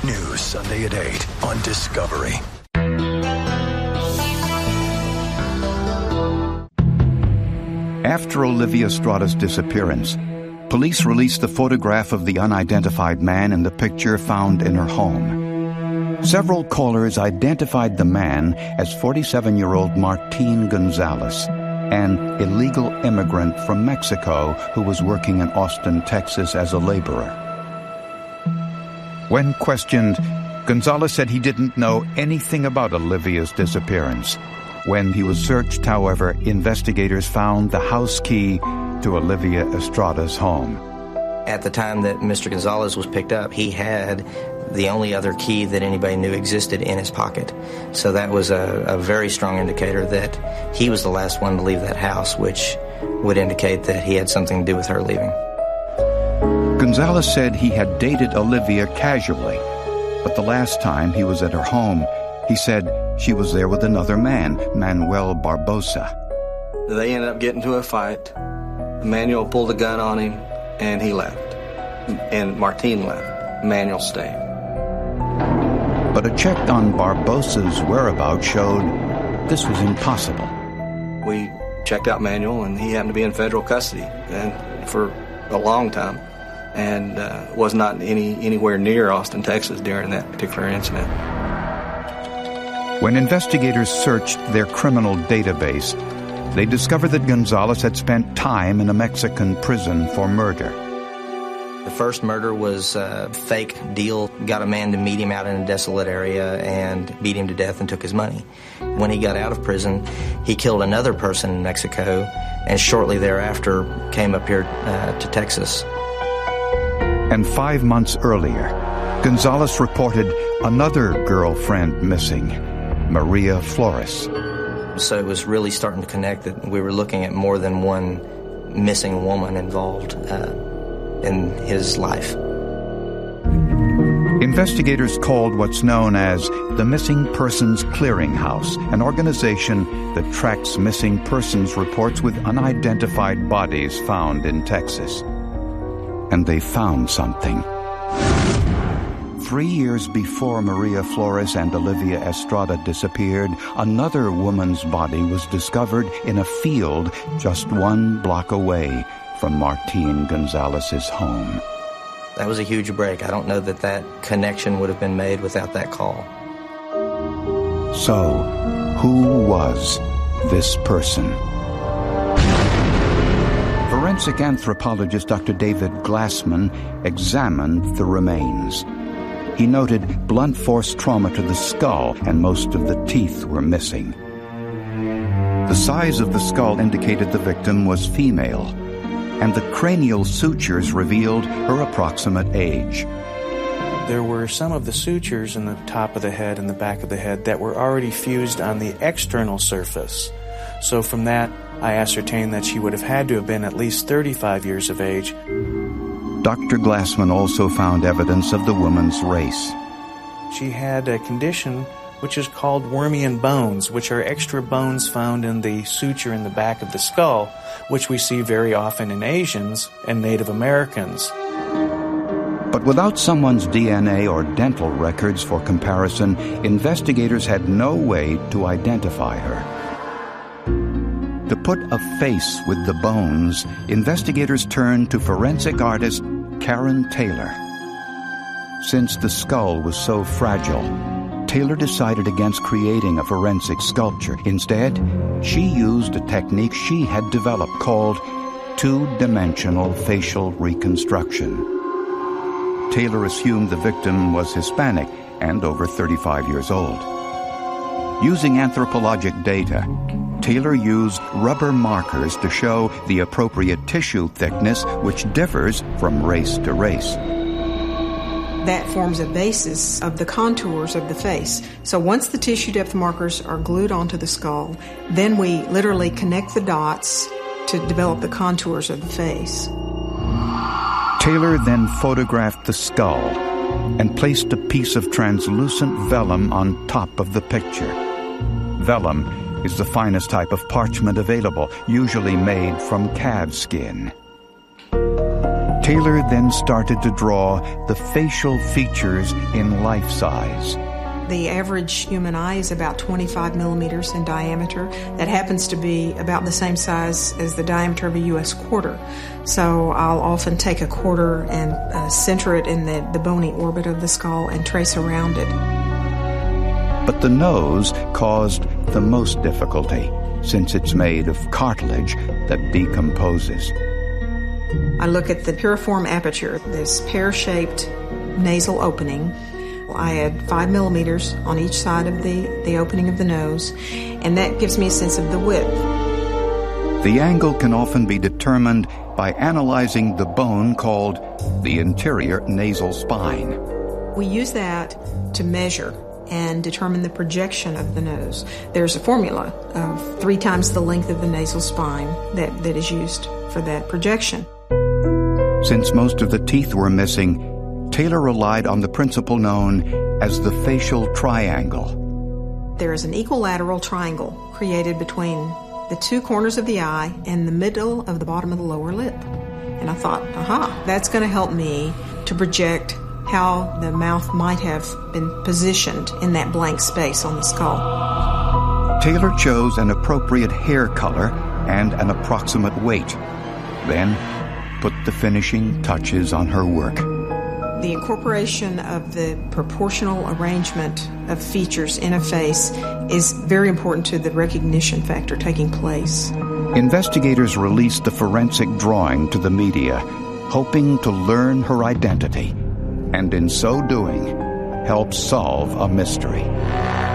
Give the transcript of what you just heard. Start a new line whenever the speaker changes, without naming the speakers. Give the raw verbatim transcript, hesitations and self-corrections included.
News Sunday at eight on Discovery.
After Olivia Estrada's disappearance, police released the photograph of the unidentified man in the picture found in her home. Several callers identified the man as forty-seven-year-old Martin Gonzalez, an illegal immigrant from Mexico who was working in Austin, Texas as a laborer. When questioned, Gonzalez said he didn't know anything about Olivia's disappearance. When he was searched, however, investigators found the house key to Olivia Estrada's home.
At the time that Mister Gonzalez was picked up, he had the only other key that anybody knew existed in his pocket. So that was a, a very strong indicator that he was the last one to leave that house, which would indicate that he had something to do with her leaving.
Gonzalez said he had dated Olivia casually, but the last time he was at her home, he said she was there with another man, Manuel Barbosa.
They ended up getting into a fight. Manuel pulled a gun on him, and he left. And Martin left. Manuel stayed.
But a check on Barbosa's whereabouts showed this was impossible.
We checked out Manuel, and he happened to be in federal custody and for a long time, and uh, was not any anywhere near Austin, Texas during that particular incident.
When investigators searched their criminal database, they discovered that Gonzalez had spent time in a Mexican prison for murder.
The first murder was a fake deal, got a man to meet him out in a desolate area and beat him to death and took his money. When he got out of prison, he killed another person in Mexico and shortly thereafter came up here uh, to Texas.
And five months earlier, Gonzalez reported another girlfriend missing, Maria Flores.
So it was really starting to connect that we were looking at more than one missing woman involved uh, in his life.
Investigators called what's known as the Missing Persons Clearinghouse, an organization that tracks missing persons reports with unidentified bodies found in Texas. And they found something. Three years before Maria Flores and Olivia Estrada disappeared, another woman's body was discovered in a field just one block away from Martin Gonzalez's home.
That was a huge break. I don't know that that connection would have been made without that call.
So, who was this person? Forensic anthropologist Doctor David Glassman examined the remains. He noted blunt force trauma to the skull, and most of the teeth were missing. The size of the skull indicated the victim was female, and the cranial sutures revealed her approximate age.
There were some of the sutures in the top of the head and the back of the head that were already fused on the external surface. So from that, I ascertained that she would have had to have been at least thirty-five years of age.
Doctor Glassman also found evidence of the woman's race.
She had a condition which is called Wormian bones, which are extra bones found in the suture in the back of the skull, which we see very often in Asians and Native Americans.
But without someone's D N A or dental records for comparison, investigators had no way to identify her. To put a face with the bones, investigators turned to forensic artist Karen Taylor. Since the skull was so fragile, Taylor decided against creating a forensic sculpture. Instead, she used a technique she had developed called two-dimensional facial reconstruction. Taylor assumed the victim was Hispanic and over thirty-five years old. Using anthropologic data, Taylor used rubber markers to show the appropriate tissue thickness, which differs from race to race.
That forms a basis of the contours of the face. So once the tissue depth markers are glued onto the skull, then we literally connect the dots to develop the contours of the face.
Taylor then photographed the skull and placed a piece of translucent vellum on top of the picture. Vellum is the finest type of parchment available, usually made from calf skin. Taylor then started to draw the facial features in life size.
The average human eye is about twenty-five millimeters in diameter. That happens to be about the same size as the diameter of a U S quarter. So I'll often take a quarter and uh, center it in the, the bony orbit of the skull and trace around it.
But the nose caused the most difficulty, since it's made of cartilage that decomposes.
I look at the piriform aperture, this pear-shaped nasal opening. I add five millimeters on each side of the, the opening of the nose, and that gives me a sense of the width.
The angle can often be determined by analyzing the bone called the interior nasal spine.
We use that to measure and determine the projection of the nose. There's a formula of three times the length of the nasal spine that, that is used for that projection.
Since most of the teeth were missing, Taylor relied on the principle known as the facial triangle.
There is an equilateral triangle created between the two corners of the eye and the middle of the bottom of the lower lip. And I thought, aha, that's going to help me to project how the mouth might have been positioned in that blank space on the skull.
Taylor chose an appropriate hair color and an approximate weight, then put the finishing touches on her work.
The incorporation of the proportional arrangement of features in a face is very important to the recognition factor taking place.
Investigators released the forensic drawing to the media, hoping to learn her identity, and in so doing, help solve a mystery.